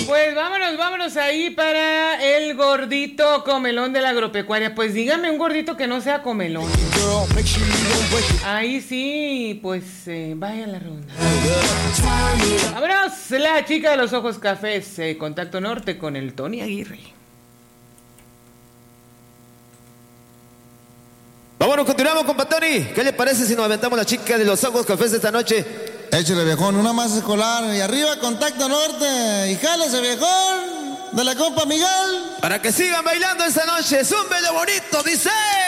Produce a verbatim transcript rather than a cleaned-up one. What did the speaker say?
Pues vámonos, vámonos ahí para el gordito comelón de la agropecuaria. Pues dígame un gordito que no sea comelón. Ahí sí, pues eh, vaya la ronda. Vámonos, la chica de los ojos cafés, eh, Contacto Norte con el Tony Aguirre. Vámonos, continuamos, compa Tony. ¿Qué le parece si nos aventamos la chica de los ojos cafés esta noche? Échale, viejón, una más escolar. Y arriba, Contacto Norte. Y jálese, viejón, de la compa Miguel. Para que sigan bailando esta noche. Es un bello bonito, dice.